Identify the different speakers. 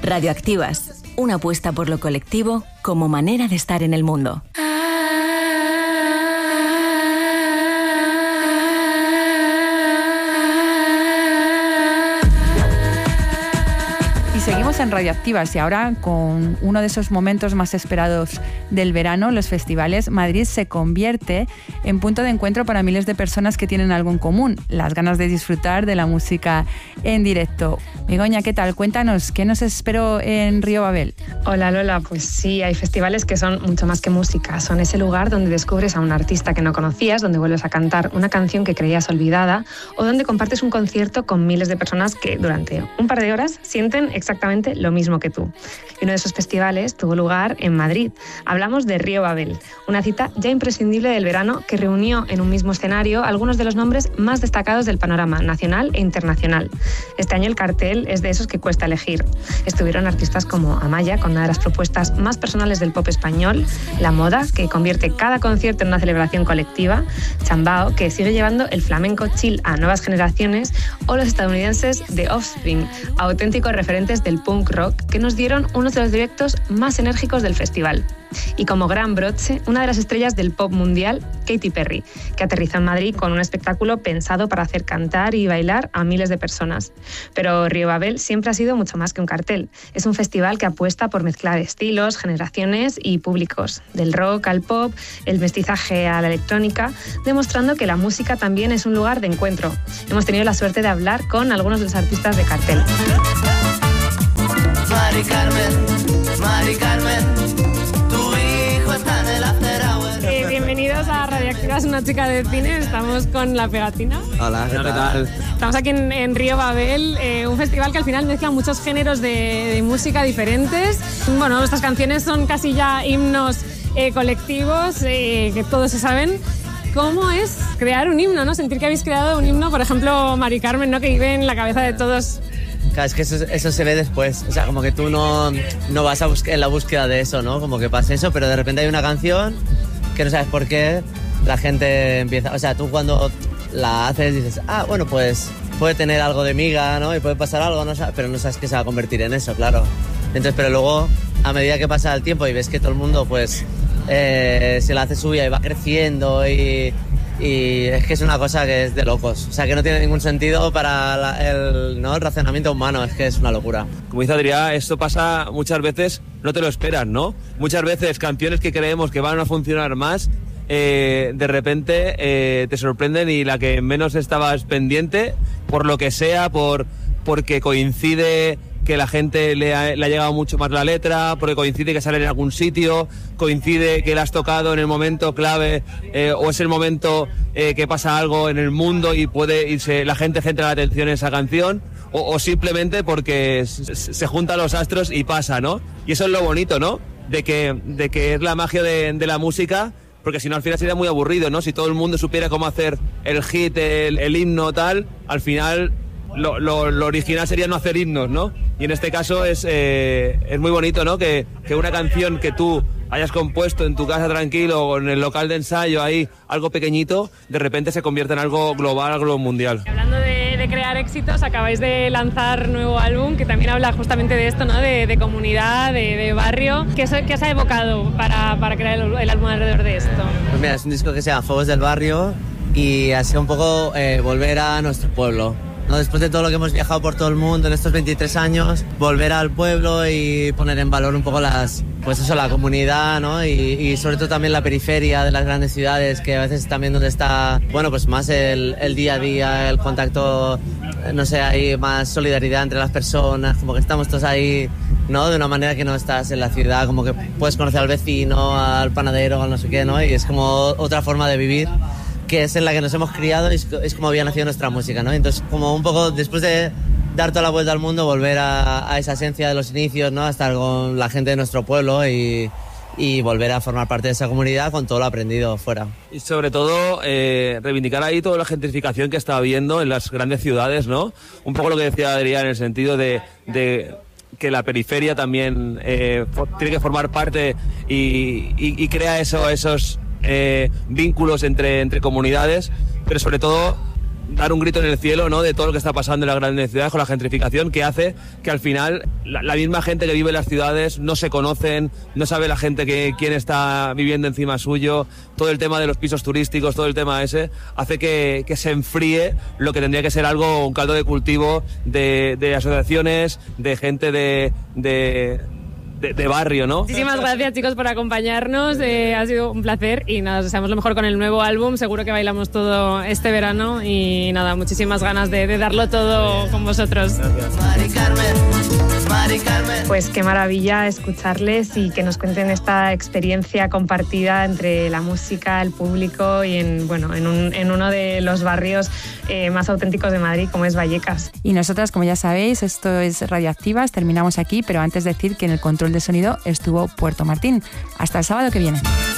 Speaker 1: Radioactivas, una apuesta por lo colectivo como manera de estar en el mundo.
Speaker 2: Seguimos en Radioactivas y ahora con uno de esos momentos más esperados del verano, los festivales. Madrid se convierte en punto de encuentro para miles de personas que tienen algo en común, las ganas de disfrutar de la música en directo. Begoña, ¿qué tal? Cuéntanos, ¿qué nos esperó en Río Babel?
Speaker 3: Hola Lola, pues sí, hay festivales que son mucho más que música, son ese lugar donde descubres a un artista que no conocías, donde vuelves a cantar una canción que creías olvidada o donde compartes un concierto con miles de personas que durante un par de horas sienten exactamente lo mismo que tú. Y uno de esos festivales tuvo lugar en Madrid. Hablamos de Río Babel, una cita ya imprescindible del verano que reunió en un mismo escenario algunos de los nombres más destacados del panorama nacional e internacional. Este año el cartel es de esos que cuesta elegir. Estuvieron artistas como Amaya, con una de las propuestas más personales del pop español, La Moda, que convierte cada concierto en una celebración colectiva, Chambao, que sigue llevando el flamenco chill a nuevas generaciones, o los estadounidenses The Offspring, auténticos referentes del punk rock que nos dieron uno de los directos más enérgicos del festival. Y como gran broche, una de las estrellas del pop mundial, Katy Perry, que aterrizó en Madrid con un espectáculo pensado para hacer cantar y bailar a miles de personas. Pero Río Babel siempre ha sido mucho más que un cartel. Es un festival que apuesta por mezclar estilos, generaciones y públicos, del rock al pop, el mestizaje a la electrónica, demostrando que la música también es un lugar de encuentro. Hemos tenido la suerte de hablar con algunos de los artistas de cartel.
Speaker 4: Mari Carmen, tu hijo está en el after.
Speaker 3: Bienvenidos a Radioactivas, una chica de cine. Estamos con La Pegatina.
Speaker 5: Hola, ¿qué tal?
Speaker 3: Estamos aquí en Río Babel, un festival que al final mezcla muchos géneros de música diferentes. Bueno, nuestras canciones son casi ya himnos colectivos que todos se saben. ¿Cómo es crear un himno, no? Sentir que habéis creado un himno, por ejemplo, Mari Carmen, ¿no? Que vive en la cabeza de todos.
Speaker 5: Claro, es que eso se ve después, o sea, como que tú no vas en la búsqueda de eso, ¿no? Como que pasa eso, pero de repente hay una canción que no sabes por qué, la gente empieza, o sea, tú cuando la haces dices, bueno, pues puede tener algo de miga, ¿no? Y puede pasar algo, ¿no? Pero no sabes que se va a convertir en eso, claro. Entonces, pero luego, a medida que pasa el tiempo y ves que todo el mundo, pues, se la hace suya y va creciendo y es que es una cosa que es de locos, o sea, que no tiene ningún sentido para el razonamiento humano, es que es una locura.
Speaker 6: Como dice Adrià, esto pasa muchas veces, no te lo esperas, ¿no? Muchas veces canciones que creemos que van a funcionar más, de repente te sorprenden y la que menos estabas pendiente, por lo que sea, porque coincide que la gente le ha llegado mucho más la letra, porque coincide que sale en algún sitio, coincide que la has tocado en el momento clave, o es el momento que pasa algo en el mundo y puede irse, la gente centra la atención en esa canción, o simplemente porque se juntan los astros y pasa, ¿no? Y eso es lo bonito, ¿no? De que es la magia de la música, porque si no al final sería muy aburrido, ¿no? Si todo el mundo supiera cómo hacer el hit, el himno tal, al final lo original sería no hacer himnos, ¿no? Y en este caso es muy bonito, ¿no? Que una canción que tú hayas compuesto en tu casa tranquilo o en el local de ensayo ahí, algo pequeñito, de repente se convierta en algo global, algo mundial.
Speaker 3: Hablando de crear éxitos, acabáis de lanzar nuevo álbum que también habla justamente de esto, ¿no? De comunidad, de barrio. ¿Qué os ha evocado para crear el álbum alrededor de esto?
Speaker 5: Pues mira, es un disco que se llama Fuegos del Barrio y ha sido un poco volver a nuestro pueblo, ¿no? Después de todo lo que hemos viajado por todo el mundo en estos 23 años, volver al pueblo y poner en valor un poco la comunidad, ¿no? Y sobre todo también la periferia de las grandes ciudades, que a veces también donde está, bueno, pues más el día a día, el contacto, no sé, hay más solidaridad entre las personas, como que estamos todos ahí, ¿no? De una manera que no estás en la ciudad, como que puedes conocer al vecino, al panadero, al no sé qué, ¿no? Y es como otra forma de vivir, que es en la que nos hemos criado y es como había nacido nuestra música, ¿no? Entonces, como un poco después de dar toda la vuelta al mundo, volver a esa esencia de los inicios, ¿no? A estar con la gente de nuestro pueblo y volver a formar parte de esa comunidad con todo lo aprendido fuera.
Speaker 6: Y sobre todo, reivindicar ahí toda la gentrificación que está habiendo en las grandes ciudades, ¿no? Un poco lo que decía Adrià en el sentido de que la periferia también tiene que formar parte y crea esos vínculos entre comunidades, pero sobre todo dar un grito en el cielo, ¿no? De todo lo que está pasando en las grandes ciudades con la gentrificación, que hace que al final la misma gente que vive en las ciudades no se conocen, no sabe la gente quién está viviendo encima suyo, todo el tema de los pisos turísticos, todo el tema ese, hace que se enfríe lo que tendría que ser algo, un caldo de cultivo de asociaciones, de gente de barrio, ¿no?
Speaker 7: Muchísimas gracias, chicos, por acompañarnos. Ha sido un placer y nada, os deseamos lo mejor con el nuevo álbum. Seguro que bailamos todo este verano y nada, muchísimas ganas de darlo todo con vosotros.
Speaker 4: Mari Carmen.
Speaker 3: Pues qué maravilla escucharles y que nos cuenten esta experiencia compartida entre la música, el público y en uno de los barrios más auténticos de Madrid, como es Vallecas.
Speaker 2: Y nosotras, como ya sabéis, esto es Radioactivas, terminamos aquí, pero antes decir que en el control de sonido estuvo Puerto Martín. Hasta el sábado que viene.